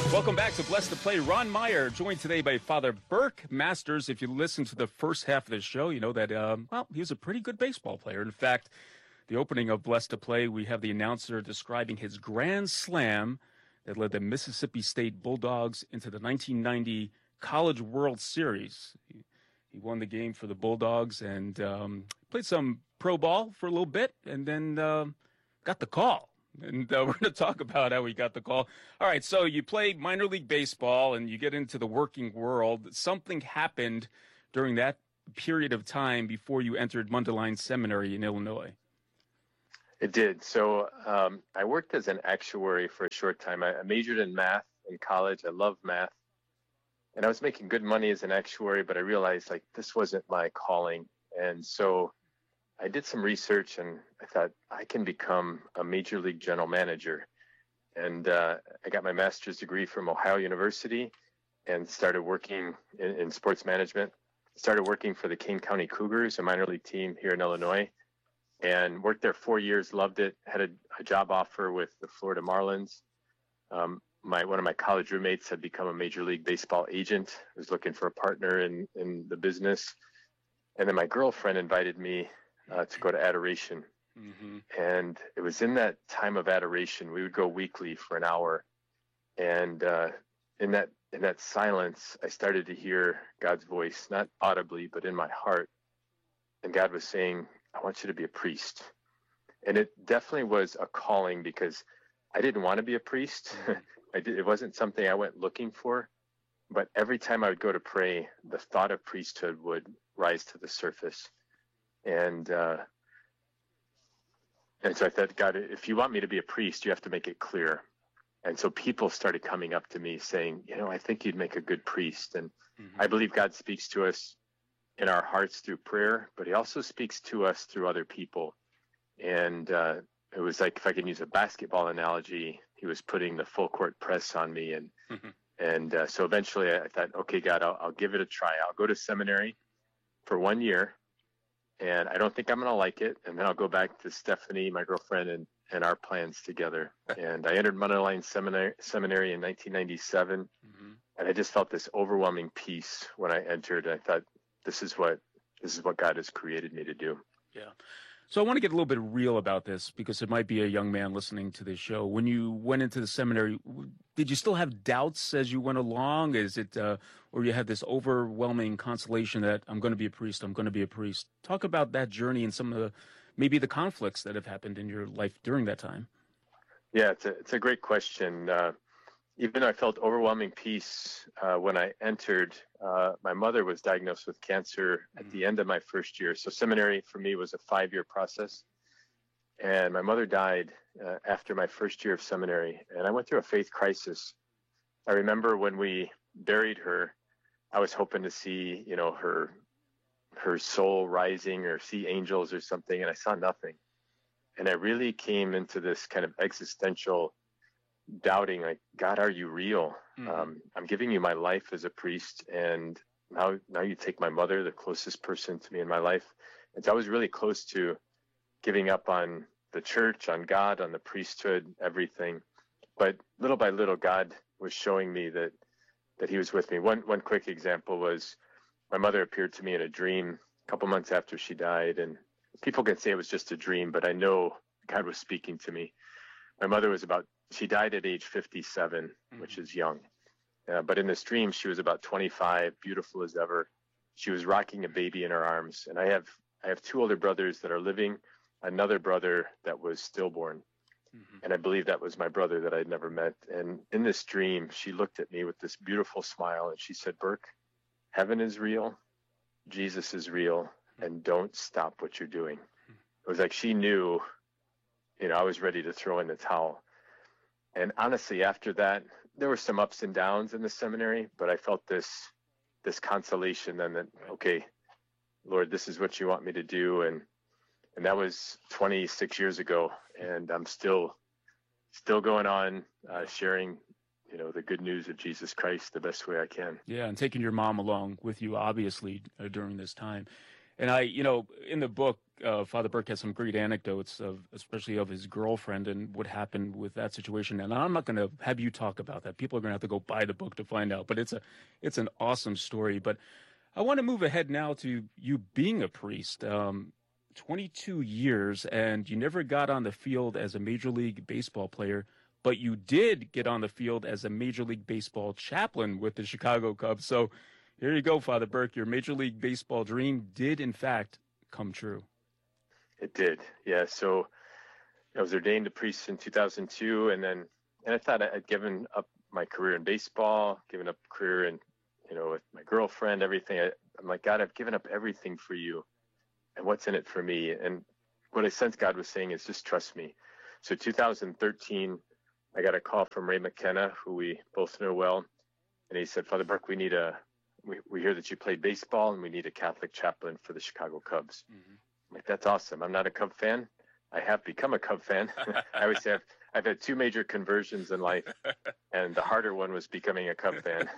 Welcome back to Blessed to Play. Ron Meyer, joined today by Father Burke Masters. If you listen to the first half of the show, you know that, he was a pretty good baseball player. In fact, the opening of Blessed to Play, we have the announcer describing his grand slam that led the Mississippi State Bulldogs into the 1990 College World Series. He won the game for the Bulldogs and played some pro ball for a little bit and then got the call. And we're going to talk about how he got the call. All right, so you play minor league baseball and you get into the working world. Something happened during that period of time before you entered Mundelein Seminary in Illinois. It did. So I worked as an actuary for a short time. I majored in math in college. I love math. And I was making good money as an actuary, but I realized this wasn't my calling. And so I did some research and I thought I can become a major league general manager. And I got my master's degree from Ohio University and started working in sports management. Started working for the Kane County Cougars, a minor league team here in Illinois, and worked there 4 years, loved it, had a job offer with the Florida Marlins. One of my college roommates had become a major league baseball agent, was looking for a partner in the business. And then my girlfriend invited me to go to adoration. Mm-hmm. And it was in that time of adoration, we would go weekly for an hour. And in that silence, I started to hear God's voice, not audibly, but in my heart. And God was saying, I want you to be a priest. And it definitely was a calling because I didn't want to be a priest. It wasn't something I went looking for. But every time I would go to pray, the thought of priesthood would rise to the surface. And so I thought, God, if you want me to be a priest, you have to make it clear. And so people started coming up to me saying, I think you'd make a good priest. And I believe God speaks to us in our hearts through prayer, but he also speaks to us through other people. And it was like, if I can use a basketball analogy, he was putting the full court press on me. And so eventually I thought, okay, God, I'll give it a try. I'll go to seminary for 1 year. And I don't think I'm going to like it. And then I'll go back to Stephanie, my girlfriend, and our plans together. And I entered Mundelein Seminary in 1997. Mm-hmm. And I just felt this overwhelming peace when I entered. I thought, this is what God has created me to do. Yeah. So I want to get a little bit real about this because it might be a young man listening to this show. When you went into the seminary, did you still have doubts as you went along? Is it, or you had this overwhelming consolation that I'm going to be a priest, I'm going to be a priest? Talk about that journey and some of maybe the conflicts that have happened in your life during that time. Yeah, it's a great question. Even though I felt overwhelming peace when I entered, my mother was diagnosed with cancer at the end of my first year. So seminary for me was a 5-year process. And my mother died after my first year of seminary. And I went through a faith crisis. I remember when we buried her, I was hoping to see, her soul rising or see angels or something. And I saw nothing. And I really came into this kind of existential doubting, like, God, are you real? Mm-hmm. I'm giving you my life as a priest, and now you take my mother, the closest person to me in my life. And so I was really close to giving up on the church, on God, on the priesthood, everything. But little by little, God was showing me that he was with me. One quick example was my mother appeared to me in a dream a couple months after she died, and people can say it was just a dream, but I know God was speaking to me. My mother she died at age 57, which is young. But in this dream, she was about 25, beautiful as ever. She was rocking a baby in her arms. And I have 2 older brothers that are living, another brother that was stillborn. Mm-hmm. And I believe that was my brother that I'd never met. And in this dream, she looked at me with this beautiful smile and she said, Burke, heaven is real, Jesus is real, and don't stop what you're doing. It was like she knew, I was ready to throw in the towel. And honestly, after that, there were some ups and downs in the seminary, but I felt this consolation then that, okay, Lord, this is what you want me to do. And that was 26 years ago. And I'm still going on, sharing, the good news of Jesus Christ the best way I can. Yeah. And taking your mom along with you, obviously, during this time. And in the book, Father Burke has some great anecdotes especially of his girlfriend and what happened with that situation. And I'm not going to have you talk about that. People are going to have to go buy the book to find out. But it's an awesome story. But I want to move ahead now to you being a priest. 22 years, and you never got on the field as a Major League Baseball player, but you did get on the field as a Major League Baseball chaplain with the Chicago Cubs. So here you go, Father Burke. Your Major League Baseball dream did, in fact, come true. It did, yeah. So I was ordained a priest in 2002, and I thought I'd given up my career in baseball, given up career in, with my girlfriend, everything. I'm like, God, I've given up everything for you, and what's in it for me? And what I sensed God was saying is just trust me. So 2013, I got a call from Ray McKenna, who we both know well, and he said, Father Burke, we hear that you played baseball, and we need a Catholic chaplain for the Chicago Cubs. Mm-hmm. I'm like, that's awesome. I'm not a Cub fan. I have become a Cub fan. I always say I've had two major conversions in life, and the harder one was becoming a Cub fan.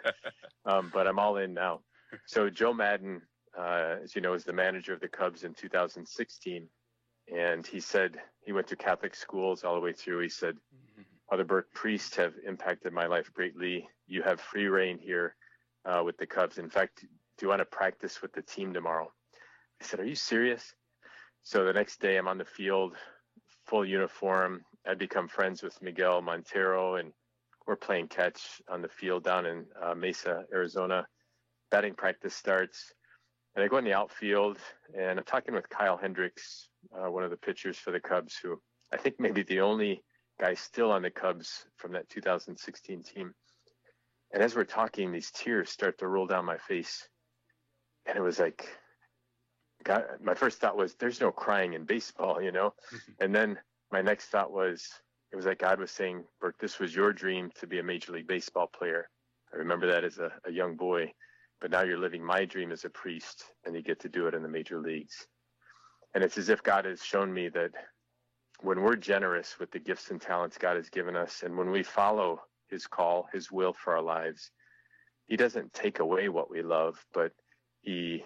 But I'm all in now. So Joe Madden, as you know, is the manager of the Cubs in 2016. And he said he went to Catholic schools all the way through. He said, Father Burke, priests have impacted my life greatly. You have free reign here with the Cubs. In fact, do you want to practice with the team tomorrow? I said, are you serious? So the next day I'm on the field, full uniform. I'd become friends with Miguel Montero, and we're playing catch on the field down in Mesa, Arizona. Batting practice starts, and I go in the outfield, and I'm talking with Kyle Hendricks, one of the pitchers for the Cubs, who I think maybe the only guy still on the Cubs from that 2016 team. And as we're talking, these tears start to roll down my face. And it was like, God, my first thought was, there's no crying in baseball, And then my next thought was, it was like God was saying, Burke, this was your dream to be a Major League Baseball player. I remember that as a young boy, but now you're living my dream as a priest, and you get to do it in the major leagues. And it's as if God has shown me that when we're generous with the gifts and talents God has given us, and when we follow his call, his will for our lives, he doesn't take away what we love, but he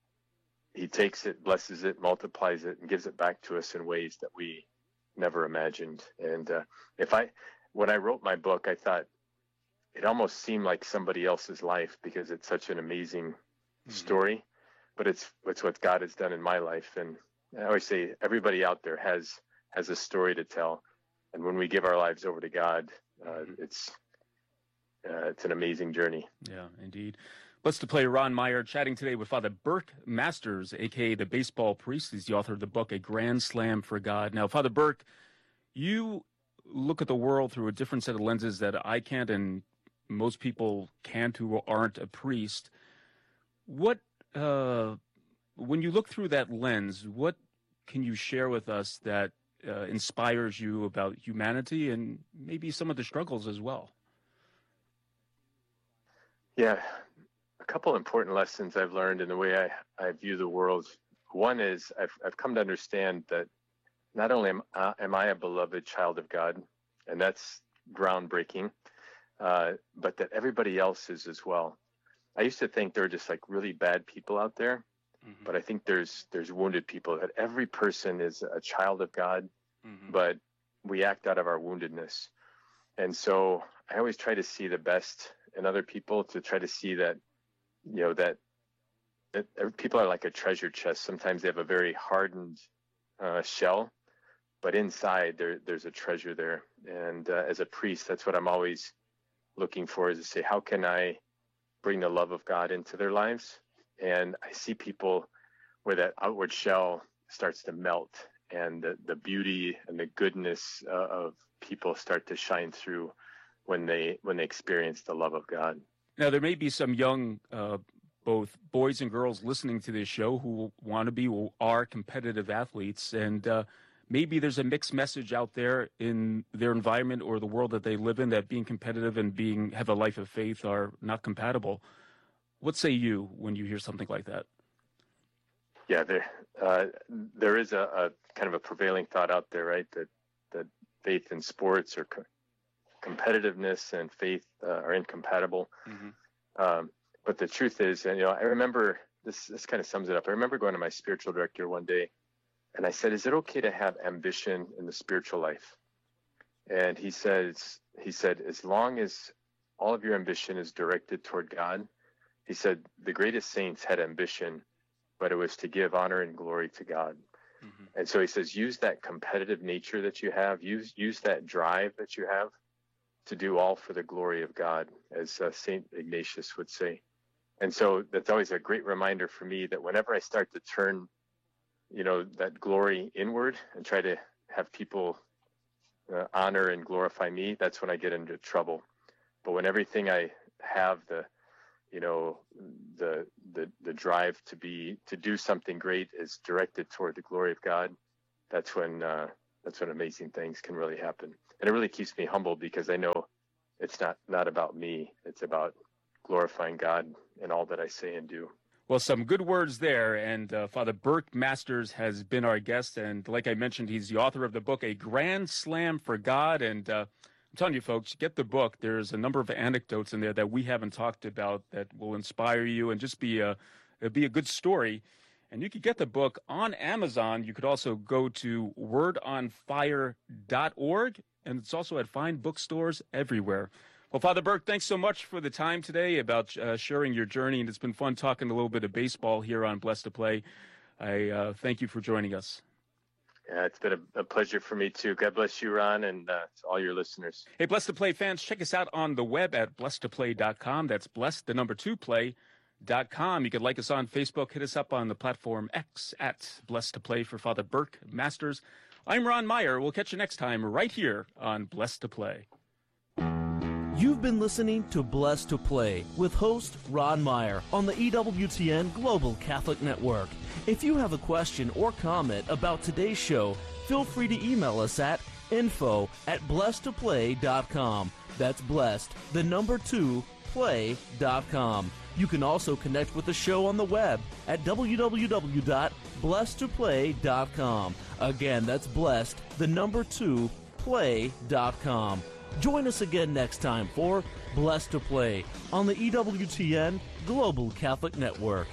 takes it, blesses it, multiplies it, and gives it back to us in ways that we never imagined. And when I wrote my book, I thought it almost seemed like somebody else's life because it's such an amazing story, but it's what God has done in my life. And I always say everybody out there has a story to tell. And when we give our lives over to God, it's an amazing journey. Yeah, indeed. Let's play Ron Meyer chatting today with Father Burke Masters, a.k.a. the baseball priest. He's the author of the book, A Grand Slam for God. Now, Father Burke, you look at the world through a different set of lenses that I can't, and most people can't who aren't a priest. What, when you look through that lens, what can you share with us that inspires you about humanity and maybe some of the struggles as well? Yeah. A couple important lessons I've learned in the way I view the world. One is I've come to understand that not only am I a beloved child of God, and that's groundbreaking, but that everybody else is as well. I used to think there were just like really bad people out there, but I think there's wounded people, that every person is a child of God, but we act out of our woundedness. And so I always try to see the best in other people, to try to see that, that people are like a treasure chest. Sometimes they have a very hardened shell, but inside there's a treasure there. And as a priest, that's what I'm always looking for, is to say, how can I bring the love of God into their lives? And I see people where that outward shell starts to melt, and the beauty and the goodness of people start to shine through when they experience the love of God. Now, there may be some young, both boys and girls listening to this show who want to be or are competitive athletes, and maybe there's a mixed message out there in their environment or the world that they live in, that being competitive and have a life of faith are not compatible. What say you when you hear something like that? Yeah, there is a kind of a prevailing thought out there, right? That faith and sports or competitiveness and faith are incompatible. But the truth is, I remember this kind of sums it up. I remember going to my spiritual director one day, and I said, "Is it okay to have ambition in the spiritual life?" And he said, "As long as all of your ambition is directed toward God," he said, "the greatest saints had ambition, but it was to give honor and glory to God." Mm-hmm. And so he says, use that competitive nature that you have, use that drive that you have to do all for the glory of God, as St. Ignatius would say. And so that's always a great reminder for me that whenever I start to turn, that glory inward and try to have people honor and glorify me, that's when I get into trouble. But when everything I have, the drive to do something great is directed toward the glory of God, that's when amazing things can really happen. And it really keeps me humble, because I know it's not about me. It's about glorifying God in all that I say and do. Well, some good words there. And Father Burke Masters has been our guest. And like I mentioned, he's the author of the book, A Grand Slam for God. And I'm telling you, folks, get the book. There's a number of anecdotes in there that we haven't talked about that will inspire you and just be a good story. And you could get the book on Amazon. You could also go to wordonfire.org, and it's also at fine bookstores everywhere. Well, Father Burke, thanks so much for the time today about sharing your journey, and it's been fun talking a little bit of baseball here on Blessed to Play. I thank you for joining us. Yeah, it's been a pleasure for me, too. God bless you, Ron, and to all your listeners. Hey, Blessed to Play fans, check us out on the web at blessedtoplay.com. That's blessed, the number 2 play.com. You can like us on Facebook. Hit us up on the platform X at Blessed to Play for Father Burke Masters. I'm Ron Meyer. We'll catch you next time right here on Blessed to Play. You've been listening to Blessed to Play with host Ron Meyer on the EWTN Global Catholic Network. If you have a question or comment about today's show, feel free to email us at info@blessedtoplay.com. That's blessed, the number 2, play.com. You can also connect with the show on the web at www.blessedtoplay.com. Again, that's blessed, the number 2, play.com. Join us again next time for Blessed to Play on the EWTN Global Catholic Network.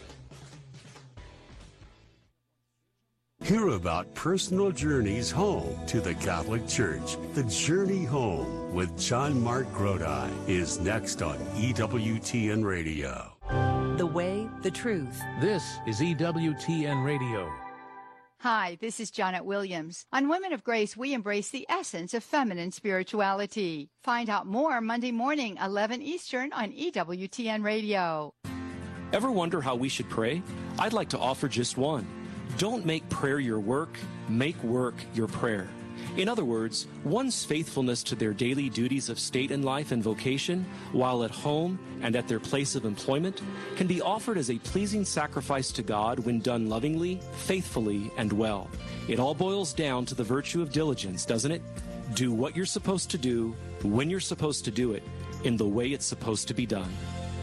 Hear about personal journeys home to the Catholic Church. The Journey Home with John Mark Grodi is next on EWTN Radio. The way, the truth. This is EWTN Radio. Hi, this is Janet Williams. On Women of Grace, we embrace the essence of feminine spirituality. Find out more Monday morning, 11 Eastern on EWTN Radio. Ever wonder how we should pray? I'd like to offer just one. Don't make prayer your work, make work your prayer. In other words, one's faithfulness to their daily duties of state and life and vocation, while at home and at their place of employment, can be offered as a pleasing sacrifice to God when done lovingly, faithfully, and well. It all boils down to the virtue of diligence, doesn't it? Do what you're supposed to do, when you're supposed to do it, in the way it's supposed to be done.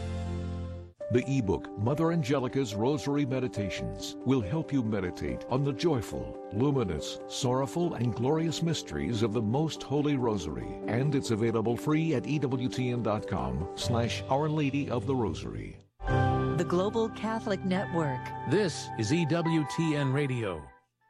The ebook, Mother Angelica's Rosary Meditations, will help you meditate on the joyful, luminous, sorrowful, and glorious mysteries of the Most Holy Rosary. And it's available free at EWTN.com/Our Lady of the Rosary. The Global Catholic Network. This is EWTN Radio.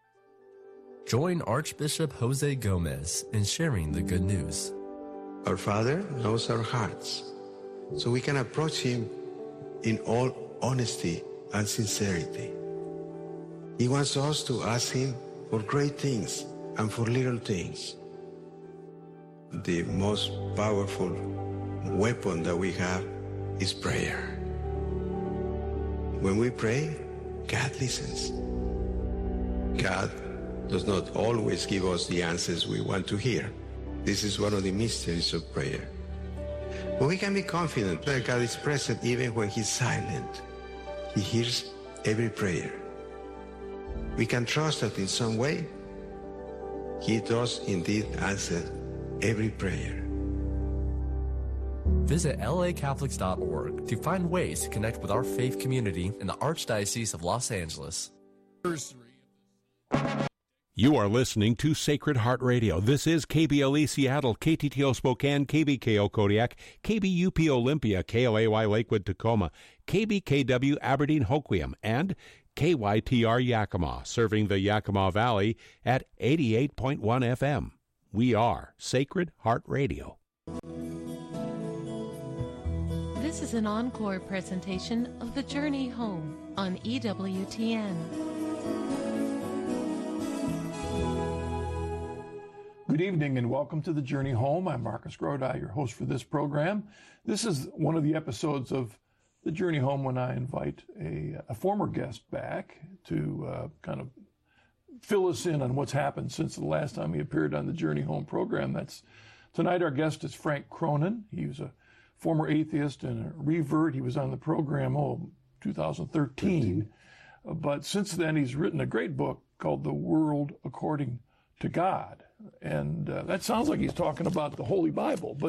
Join Archbishop Jose Gomez in sharing the good news. Our Father knows our hearts, so we can approach Him in all honesty and sincerity. He wants us to ask Him for great things and for little things. The most powerful weapon that we have is prayer. When we pray, God listens. God does not always give us the answers we want to hear. This is one of the mysteries of prayer. But we can be confident that God is present even when He's silent. He hears every prayer. We can trust that in some way, He does indeed answer every prayer. Visit lacatholics.org to find ways to connect with our faith community in the Archdiocese of Los Angeles. You are listening to Sacred Heart Radio. This is KBLE Seattle, KTTO Spokane, KBKO Kodiak, KBUP Olympia, KLAY Lakewood Tacoma, KBKW Aberdeen Hoquiam, and KYTR Yakima, serving the Yakima Valley at 88.1 FM. We are Sacred Heart Radio. This is an encore presentation of The Journey Home on EWTN. Good evening and welcome to The Journey Home. I'm Marcus Grodi, your host for this program. This is one of the episodes of The Journey Home when I invite a former guest back to kind of fill us in on what's happened since the last time he appeared on The Journey Home program. Tonight our guest is Frank Cronin. He was a former atheist and a revert. He was on the program, 2013. But since then he's written a great book called The World According to God. And that sounds like he's talking about the Holy Bible, but